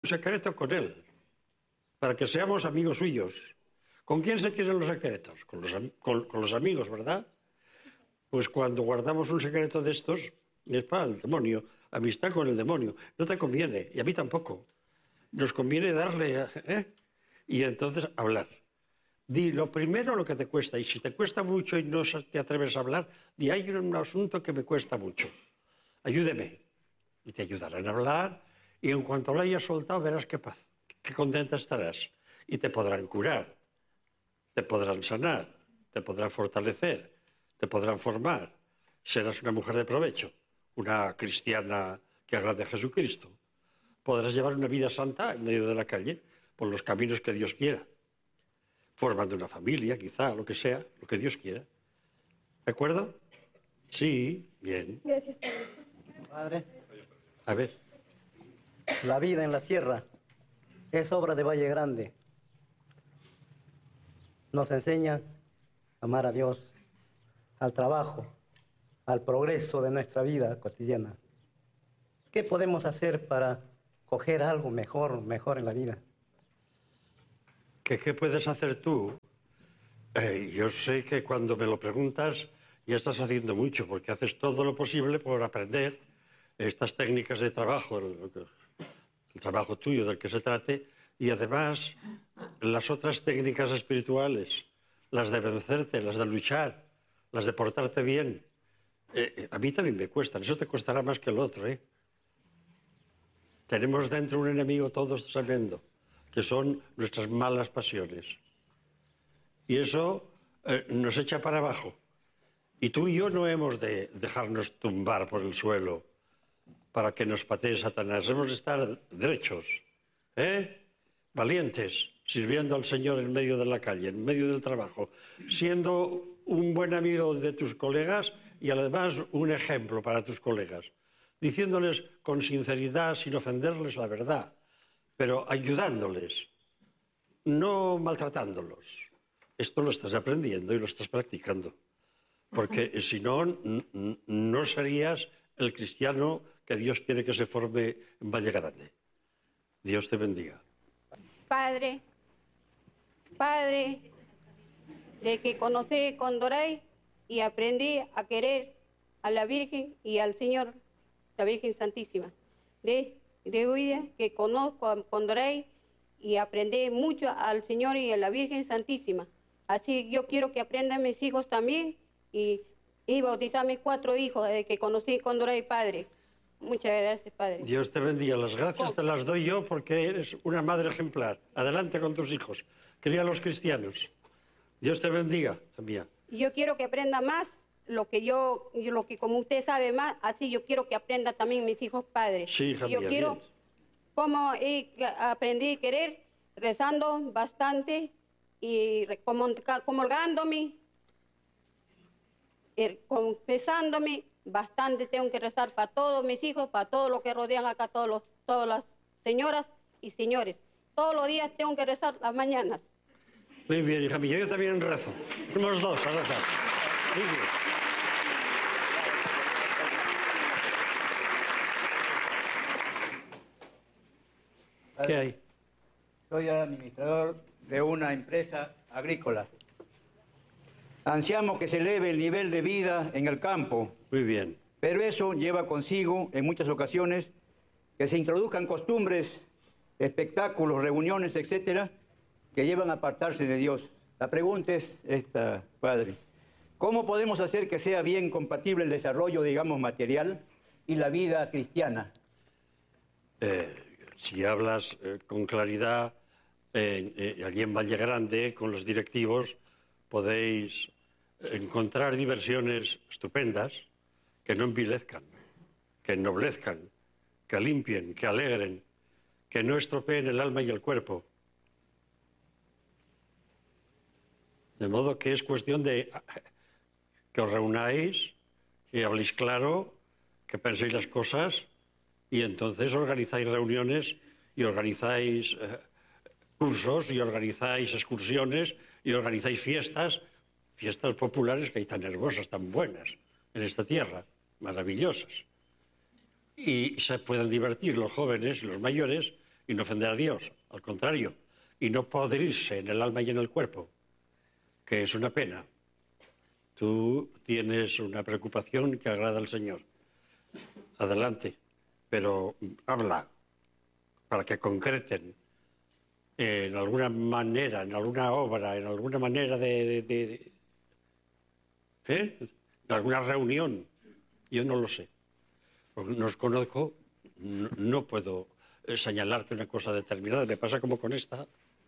un secreto con él, para que seamos amigos suyos. ¿Con quién se tienen los secretos? Con los amigos, ¿verdad? Pues cuando guardamos un secreto de estos, es para el demonio, amistad con el demonio. No te conviene, y a mí tampoco. Nos conviene darle, y entonces hablar. Di lo primero lo que te cuesta, y si te cuesta mucho y no te atreves a hablar, di, hay un asunto que me cuesta mucho. Ayúdeme. Y te ayudarán a hablar, y en cuanto lo hayas soltado verás qué paz, qué contenta estarás. Y te podrán curar, te podrán sanar, te podrán fortalecer, te podrán formar. Serás una mujer de provecho, una cristiana que agrade a Jesucristo. Podrás llevar una vida santa en medio de la calle, por los caminos que Dios quiera. Formando una familia, quizá, lo que sea, lo que Dios quiera. ¿De acuerdo? Sí, bien. Gracias, Padre, A ver. la vida en la sierra es obra de Valle Grande. Nos enseña a amar a Dios, al trabajo, al progreso de nuestra vida cotidiana. ¿Qué podemos hacer para coger algo mejor en la vida? ¿Qué puedes hacer tú? Yo sé que cuando me lo preguntas ya estás haciendo mucho, porque haces todo lo posible por aprender estas técnicas de trabajo, el trabajo tuyo del que se trate, y además las otras técnicas espirituales, las de vencerte, las de luchar, las de portarte bien. A mí también me cuestan, eso te costará más que el otro, ¿eh? Tenemos dentro un enemigo todos tremendo, que son nuestras malas pasiones. Y eso nos echa para abajo. Y tú y yo no hemos de dejarnos tumbar por el suelo para que nos patee Satanás. Hemos de estar derechos, valientes, sirviendo al Señor en medio de la calle, en medio del trabajo, siendo un buen amigo de tus colegas y además un ejemplo para tus colegas, diciéndoles con sinceridad, sin ofenderles, la verdad, pero ayudándoles, no maltratándolos. Esto lo estás aprendiendo y lo estás practicando, porque si no, no serías el cristiano que Dios quiere que se forme en Valle Grande. Dios te bendiga. Padre, de que conocí con Doray y aprendí a querer a la Virgen y al Señor, la Virgen Santísima. De hoy que conozco con Doray y aprendí mucho al Señor y a la Virgen Santísima. Así yo quiero que aprendan mis hijos también y bautizar a mis 4 hijos desde que conocí con Doray, Padre. Muchas gracias, Padre. Dios te bendiga. Las gracias te las doy yo porque eres una madre ejemplar. Adelante con tus hijos. Cría a los cristianos. Dios te bendiga, mía. Yo quiero que aprenda más lo que como usted sabe más, así yo quiero que aprenda también mis hijos, Padre. Sí, hija mía, yo quiero, bien. como aprendí a querer, rezando bastante y comulgándome, confesándome bastante. Tengo que rezar para todos mis hijos, para todos los que rodean acá, todas las señoras y señores. Todos los días tengo que rezar las mañanas. Muy bien, hija mía, yo también rezo. Somos dos a rezar. Muy bien. ¿Qué hay? Soy administrador de una empresa agrícola. Ansiamos que se eleve el nivel de vida en el campo. Muy bien. Pero eso lleva consigo, en muchas ocasiones, que se introduzcan costumbres, espectáculos, reuniones, etcétera, que llevan a apartarse de Dios. La pregunta es esta, Padre. ¿Cómo podemos hacer que sea bien compatible el desarrollo, digamos, material y la vida cristiana? Si hablas con claridad, allí en Valle Grande, con los directivos, podéis encontrar diversiones estupendas que no envilezcan, que ennoblezcan, que limpien, que alegren, que no estropeen el alma y el cuerpo. De modo que es cuestión de que os reunáis, que habléis claro, que penséis las cosas y entonces organizáis reuniones y organizáis cursos y organizáis excursiones y organizáis fiestas populares que hay tan hermosas, tan buenas en esta tierra, maravillosas. Y se pueden divertir los jóvenes y los mayores y no ofender a Dios, al contrario, y no podrirse en el alma y en el cuerpo, que es una pena. Tú tienes una preocupación que agrada al Señor. Adelante, pero habla para que concreten en alguna manera, en alguna obra, en alguna manera en alguna reunión. Yo no lo sé, porque no os conozco, no puedo señalarte una cosa determinada. Me pasa como con esta.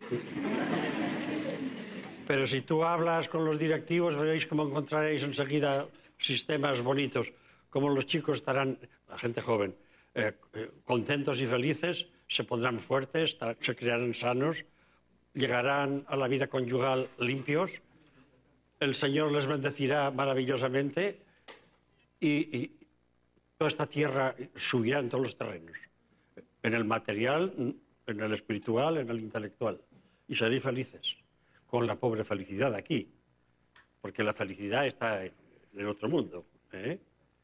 Pero si tú hablas con los directivos, veréis cómo encontraréis enseguida sistemas bonitos, como los chicos estarán, la gente joven, contentos y felices, se pondrán fuertes, se crearán sanos, llegarán a la vida conyugal limpios, el Señor les bendecirá maravillosamente y toda esta tierra subirá en todos los terrenos, en el material, en el espiritual, en el intelectual, y seréis felices, con la pobre felicidad aquí, porque la felicidad está en el otro mundo, ¿eh?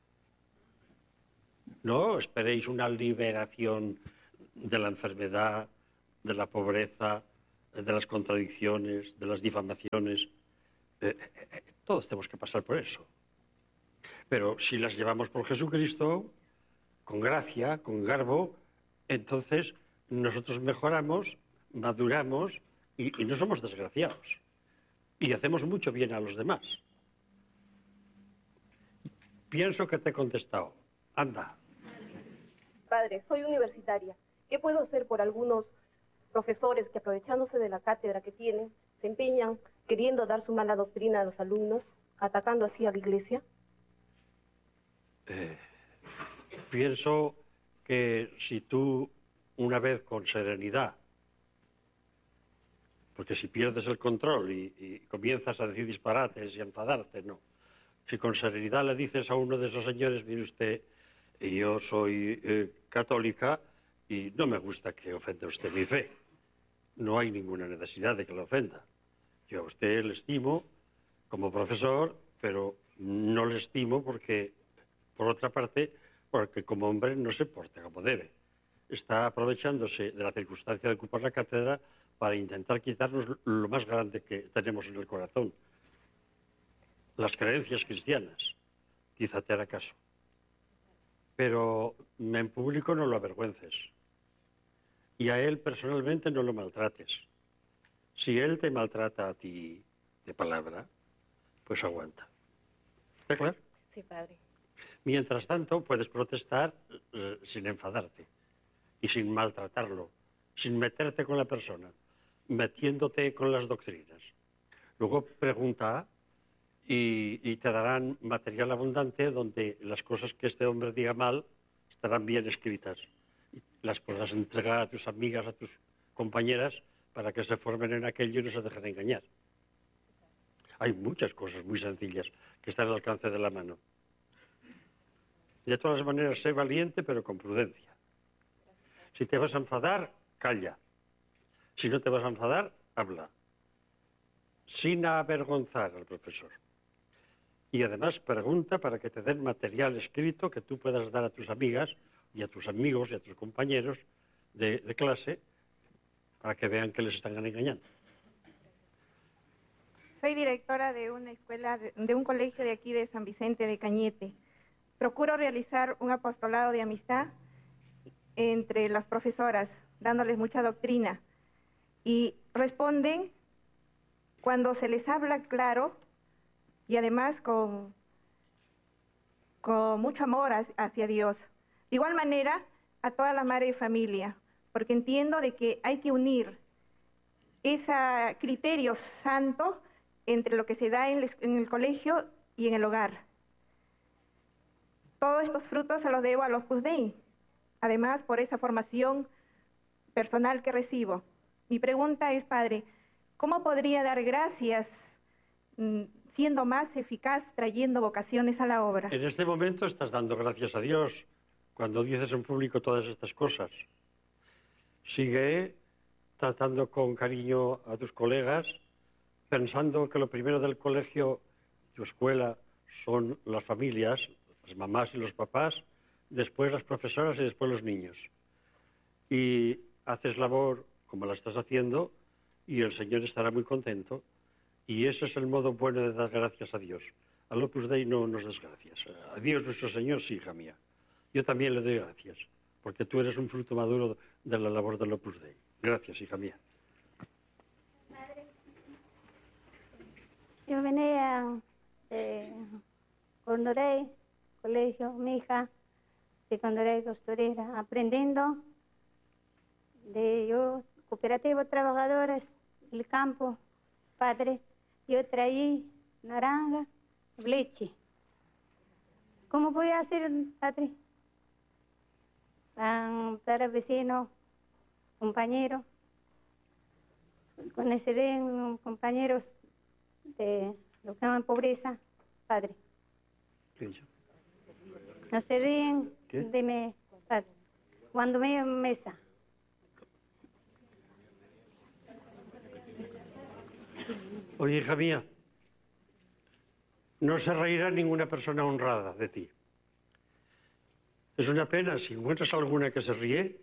No esperéis una liberación de la enfermedad, de la pobreza, de las contradicciones, de las difamaciones. Todos tenemos que pasar por eso. Pero si las llevamos por Jesucristo, con gracia, con garbo, entonces nosotros mejoramos, maduramos y no somos desgraciados. Y hacemos mucho bien a los demás. Pienso que te he contestado. Anda. Padre, soy universitaria. ¿Qué puedo hacer por algunos profesores que, aprovechándose de la cátedra que tienen, se empeñan queriendo dar su mala doctrina a los alumnos, atacando así a la Iglesia? Pienso que si tú, una vez con serenidad, porque si pierdes el control y comienzas a decir disparates y a enfadarte, no. Si con serenidad le dices a uno de esos señores, mire usted, yo soy católica y no me gusta que ofenda usted mi fe. No hay ninguna necesidad de que lo ofenda. Yo a usted le estimo como profesor, pero no le estimo porque, por otra parte, porque como hombre no se porta como debe. Está aprovechándose de la circunstancia de ocupar la cátedra para intentar quitarnos lo más grande que tenemos en el corazón. Las creencias cristianas. Quizá te hará caso. Pero en público no lo avergüences. Y a él personalmente no lo maltrates. Si él te maltrata a ti de palabra, pues aguanta. ¿Está claro? Sí, padre. Mientras tanto, puedes protestar sin enfadarte y sin maltratarlo, sin meterte con la persona, metiéndote con las doctrinas. Luego pregunta y te darán material abundante donde las cosas que este hombre diga mal estarán bien escritas. Y las podrás entregar a tus amigas, a tus compañeras, para que se formen en aquello y no se dejen engañar. Hay muchas cosas muy sencillas que están al alcance de la mano. De todas maneras, sé valiente, pero con prudencia. Si te vas a enfadar, calla. Si no te vas a enfadar, habla. Sin avergonzar al profesor. Y además pregunta para que te den material escrito que tú puedas dar a tus amigas y a tus amigos y a tus compañeros de clase para que vean que les están engañando. Soy directora de una escuela, de un colegio de aquí de San Vicente de Cañete. Procuro realizar un apostolado de amistad entre las profesoras, dándoles mucha doctrina. Y responden cuando se les habla claro y además con mucho amor hacia Dios. De igual manera, a toda la madre de familia, porque entiendo de que hay que unir ese criterio santo entre lo que se da en el colegio y en el hogar. Todos estos frutos se los debo a los Opus Dei, además por esa formación personal que recibo. Mi pregunta es, Padre, ¿cómo podría dar gracias siendo más eficaz trayendo vocaciones a la obra? En este momento estás dando gracias a Dios cuando dices en público todas estas cosas. Sigue tratando con cariño a tus colegas, pensando que lo primero del colegio, tu escuela, son las familias, las mamás y los papás, después las profesoras y después los niños. Y haces labor como la estás haciendo y el Señor estará muy contento. Y ese es el modo bueno de dar gracias a Dios. Al Opus Dei no nos des gracias. A Dios nuestro Señor sí, hija mía. Yo también le doy gracias, porque tú eres un fruto maduro de la labor del Opus Dei. Gracias, hija mía. Yo venía de Condoré, colegio, mi hija, de Condoré costurera, aprendiendo de yo, cooperativa trabajadores del campo, padre. Yo traí naranja, leche. ¿Cómo voy a hacer, padre? Para vecinos, compañeros, conoceré compañeros de los que aman pobreza, padre. ¿Qué he dicho? No se ríen ¿Qué? de mí, padre. Cuando me mesa. Oye, hija mía, no se reirá ninguna persona honrada de ti. Es una pena, si encuentras alguna que se ríe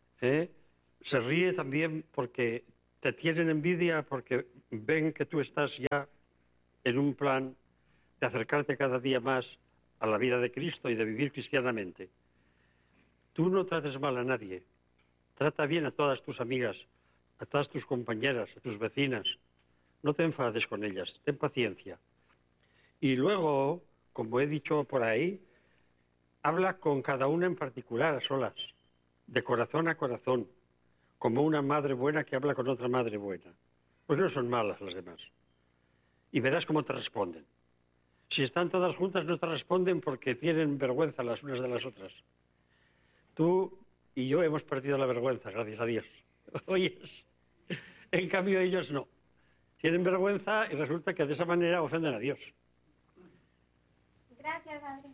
también porque te tienen envidia, porque ven que tú estás ya en un plan de acercarte cada día más a la vida de Cristo y de vivir cristianamente. Tú no trates mal a nadie. Trata bien a todas tus amigas, a todas tus compañeras, a tus vecinas. No te enfades con ellas, ten paciencia. Y luego, como he dicho por ahí, habla con cada una en particular, a solas, de corazón a corazón, como una madre buena que habla con otra madre buena. Pues no son malas las demás. Y verás cómo te responden. Si están todas juntas no te responden porque tienen vergüenza las unas de las otras. Tú y yo hemos perdido la vergüenza, gracias a Dios. ¿Oyes? En cambio ellos no. Tienen vergüenza y resulta que de esa manera ofenden a Dios. Gracias, padre.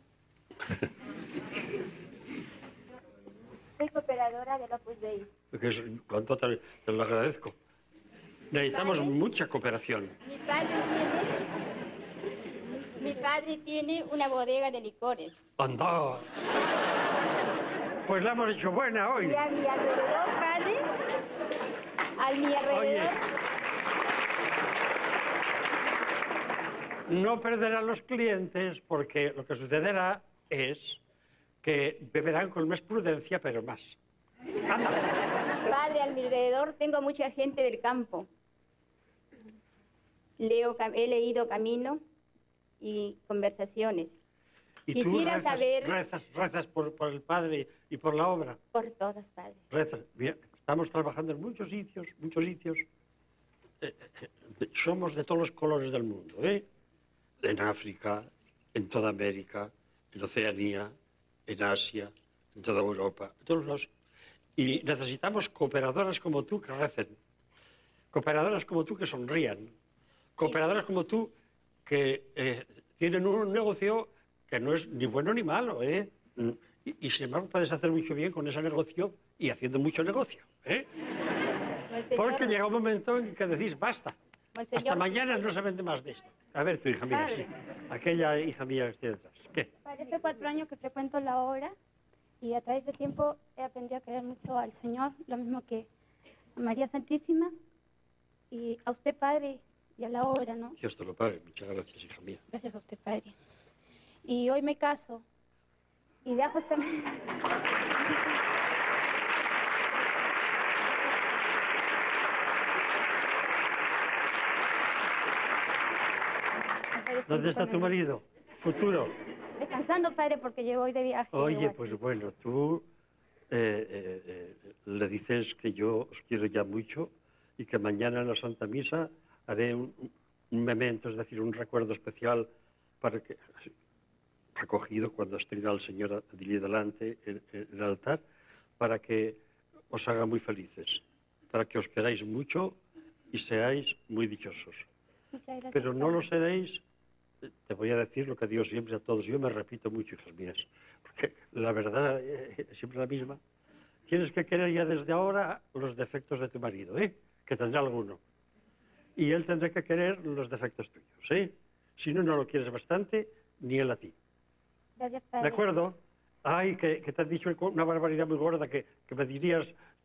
Soy cooperadora del Opus Dei. Cuánto te lo agradezco. Necesitamos mucha cooperación. Mi padre tiene una bodega de licores. ¡Anda! Pues la hemos hecho buena hoy. Y a mi alrededor, padre, a mi alrededor. Oye, no perderán los clientes porque lo que sucederá es que beberán con más prudencia, pero más. Anda. Padre, a mi alrededor tengo mucha gente del campo. He leído Camino y Conversaciones. Y Quisiera tú saber... rezas por el Padre y por la obra. Por todas, padre. Rezas. Mira, estamos trabajando en muchos sitios. Somos de todos los colores del mundo, ¿eh? En África, en toda América, en Oceanía, en Asia, en toda Europa, en todos lados. Y necesitamos cooperadoras como tú que recen, cooperadoras como tú que sonrían, cooperadoras como tú que tienen un negocio que no es ni bueno ni malo, ¿eh? Y sin embargo puedes hacer mucho bien con ese negocio y haciendo mucho negocio, ¿eh? Porque llega un momento en que decís, basta, hasta mañana no se vende más de esto. A ver, tu hija mía, sí. Aquella hija mía que está detrás. ¿Qué? Hace 4 años que frecuento la obra y a través del tiempo he aprendido a querer mucho al Señor, lo mismo que a María Santísima y a usted, Padre, y a la obra, ¿no? Dios te lo pague. Muchas gracias, hija mía. Gracias a usted, Padre. Y hoy me caso y ya justamente... ¿Dónde está tu marido? Futuro. Descansando, padre, porque yo voy de viaje. Oye, pues bueno, tú le dices que yo os quiero ya mucho y que mañana en la Santa Misa haré un memento, es decir, un recuerdo especial para que, recogido cuando esté al Señor allí delante en el altar, para que os haga muy felices, para que os queráis mucho y seáis muy dichosos. Muchas gracias, Pero no padre. lo seréis. Te voy a decir lo que digo siempre a todos. Yo me repito mucho, hijas mías, porque la verdad es siempre la misma. Tienes que querer ya desde ahora los defectos de tu marido, ¿eh? Que tendrá alguno. Y él tendrá que querer los defectos tuyos, ¿eh? Si no, no lo quieres bastante, ni él a ti. Gracias, padre. ¿De acuerdo? Ay, que te han dicho una barbaridad muy gorda, que me dirías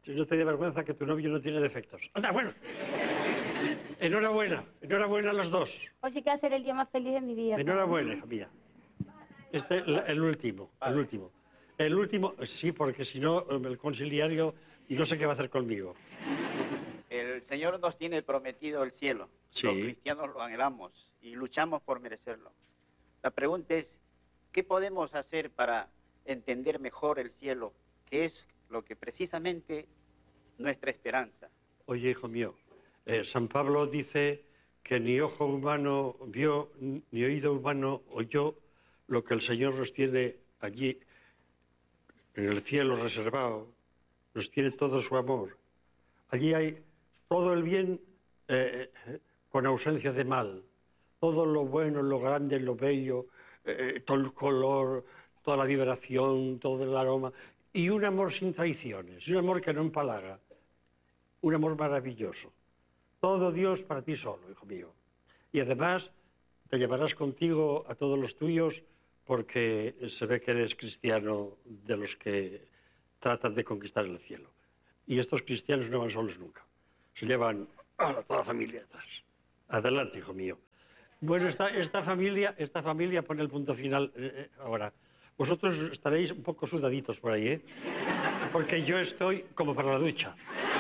Si no te da vergüenza que tu novio no tiene defectos. Anda, bueno. Enhorabuena, enhorabuena a los dos. Hoy sí que va a ser el día más feliz de mi vida. Enhorabuena, hija mía. El último. El último, sí, porque si no, el conciliario no sé qué va a hacer conmigo. El Señor nos tiene prometido el cielo. Sí. Los cristianos lo anhelamos y luchamos por merecerlo. La pregunta es, ¿qué podemos hacer para entender mejor el cielo? Que es lo que precisamente nuestra esperanza. Oye, hijo mío, San Pablo dice que ni ojo humano vio, ni oído humano oyó lo que el Señor nos tiene allí en el cielo reservado, nos tiene todo su amor. Allí hay todo el bien con ausencia de mal, todo lo bueno, lo grande, lo bello, todo el color, toda la vibración, todo el aroma, y un amor sin traiciones, un amor que no empalaga, un amor maravilloso. Todo Dios para ti solo, hijo mío. Y además te llevarás contigo a todos los tuyos porque se ve que eres cristiano de los que tratan de conquistar el cielo. Y estos cristianos no van solos nunca. Se llevan a toda la familia atrás. Adelante, hijo mío. Bueno, esta familia pone el punto final ahora. Vosotros estaréis un poco sudaditos por ahí, ¿eh? Porque yo estoy como para la ducha.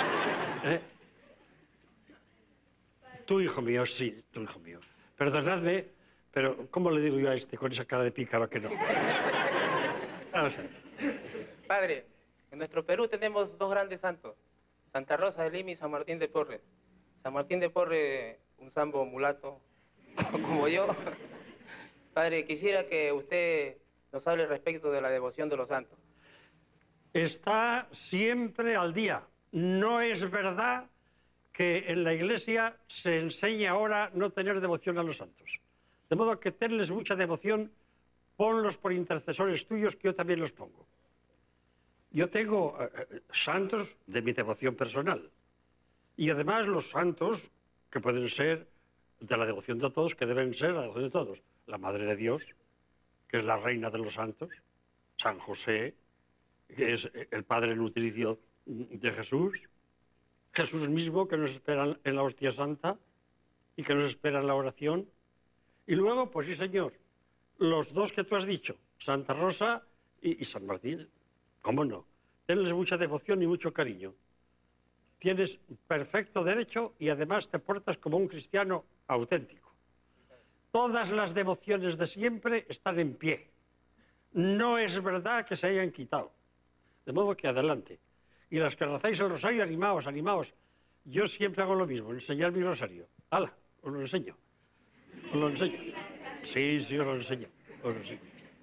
Tú, hijo mío, sí, tú, hijo mío. Perdonadme, pero ¿cómo le digo yo a este con esa cara de pícaro que no? Vamos a ver. Padre, en nuestro Perú tenemos dos grandes santos, Santa Rosa de Lima y San Martín de Porres. San Martín de Porres, un sambo mulato, como yo. Padre, quisiera que usted nos hable respecto de la devoción de los santos. Está siempre al día. No es verdad que en la Iglesia se enseña ahora no tener devoción a los santos. De modo que tenles mucha devoción, ponlos por intercesores tuyos, que yo también los pongo. Yo tengo santos de mi devoción personal. Y además los santos que pueden ser de la devoción de todos, que deben ser la devoción de todos. La Madre de Dios, que es la reina de los santos. San José, que es el padre nutricio de Jesús. Jesús mismo, que nos espera en la hostia santa y que nos espera en la oración. Y luego, pues sí, señor, los dos que tú has dicho, Santa Rosa y San Martín. ¿Cómo no? Tenles mucha devoción y mucho cariño. Tienes perfecto derecho y además te portas como un cristiano auténtico. Todas las devociones de siempre están en pie. No es verdad que se hayan quitado. De modo que adelante. Y las que rezáis el rosario, animaos, animaos. Yo siempre hago lo mismo, enseñar mi rosario. ¡Hala! Os lo enseño. Os lo enseño. Sí, sí, os lo enseño. Os lo enseño.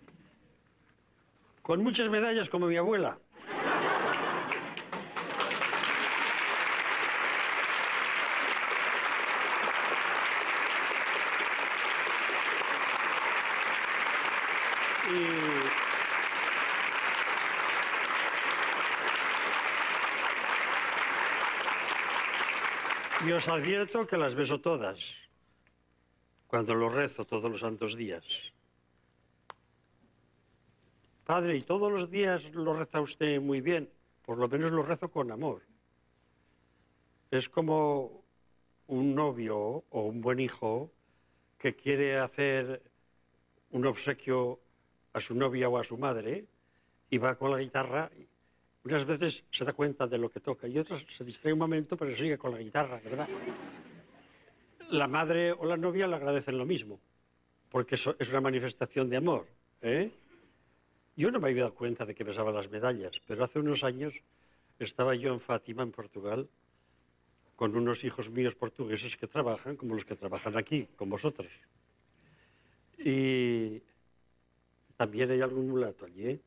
Con muchas medallas como mi abuela. Y os advierto que las beso todas, cuando lo rezo todos los santos días. Padre, ¿y todos los días lo reza usted muy bien? Por lo menos lo rezo con amor. Es como un novio o un buen hijo que quiere hacer un obsequio a su novia o a su madre y va con la guitarra. Unas veces se da cuenta de lo que toca y otras se distrae un momento, pero sigue con la guitarra, ¿verdad? La madre o la novia le agradecen lo mismo, porque eso es una manifestación de amor, ¿eh? Yo no me había dado cuenta de que besaba las medallas, pero hace unos años estaba yo en Fátima, en Portugal, con unos hijos míos portugueses que trabajan como los que trabajan aquí, con vosotros. Y también hay algún mulato allí, ¿eh?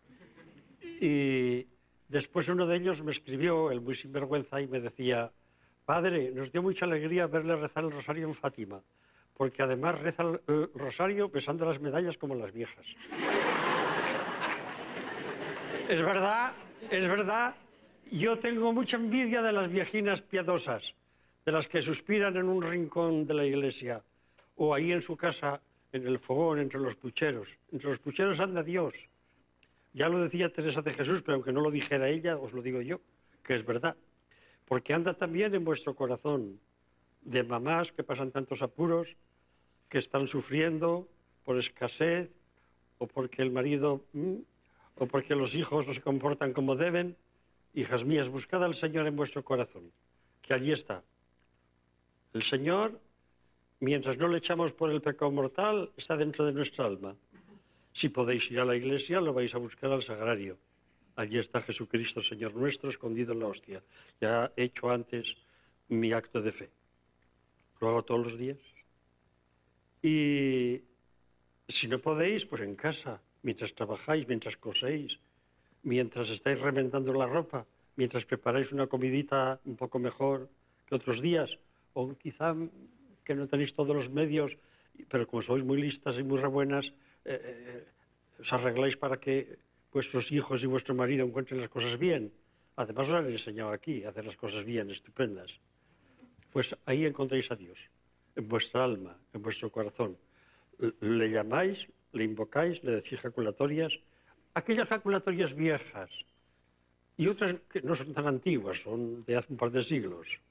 Y después uno de ellos me escribió, el muy sinvergüenza, y me decía: padre, nos dio mucha alegría verle rezar el rosario en Fátima, porque además reza el rosario besando las medallas como las viejas. Es verdad, yo tengo mucha envidia de las viejinas piadosas, de las que suspiran en un rincón de la iglesia, o ahí en su casa, en el fogón, entre los pucheros. Entre los pucheros anda Dios. Ya lo decía Teresa de Jesús, pero aunque no lo dijera ella, os lo digo yo, que es verdad. Porque anda también en vuestro corazón de mamás que pasan tantos apuros, que están sufriendo por escasez, o porque el marido, o porque los hijos no se comportan como deben. Hijas mías, buscad al Señor en vuestro corazón, que allí está. El Señor, mientras no le echamos por el pecado mortal, está dentro de nuestra alma. Si podéis ir a la iglesia, lo vais a buscar al sagrario. Allí está Jesucristo, Señor nuestro, escondido en la hostia. Ya he hecho antes mi acto de fe. Lo hago todos los días. Y si no podéis, pues en casa, mientras trabajáis, mientras coséis, mientras estáis remendando la ropa, mientras preparáis una comidita un poco mejor que otros días, o quizá que no tenéis todos los medios, pero como sois muy listas y muy rebuenas, os arregláis para que vuestros hijos y vuestro marido encuentren las cosas bien. Además os han enseñado aquí a hacer las cosas bien, estupendas. Pues ahí encontráis a Dios, en vuestra alma, en vuestro corazón. Le llamáis, le invocáis, le decís jaculatorias, aquellas jaculatorias viejas y otras que no son tan antiguas, son de hace un par de siglos.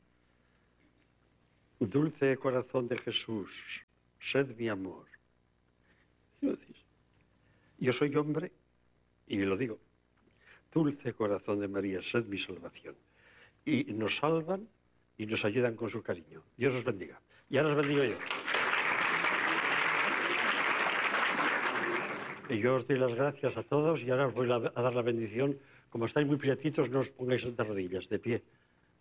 Dulce corazón de Jesús, sed mi amor. Yo soy hombre y lo digo. Dulce corazón de María, sed mi salvación. Y nos salvan y nos ayudan con su cariño. Dios os bendiga. Y ahora os bendigo yo. Y yo os doy las gracias a todos y ahora os voy a dar la bendición. Como estáis muy prietitos, no os pongáis de rodillas, de pie.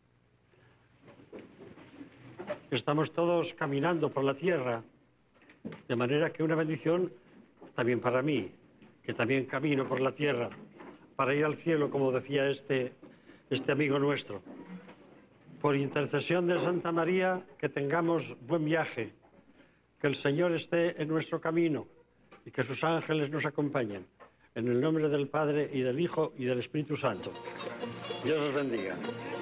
Estamos todos caminando por la tierra, de manera que una bendición también para mí, que también camino por la tierra, para ir al cielo, como decía este amigo nuestro. Por intercesión de Santa María, que tengamos buen viaje, que el Señor esté en nuestro camino y que sus ángeles nos acompañen. En el nombre del Padre, y del Hijo, y del Espíritu Santo. Dios os bendiga.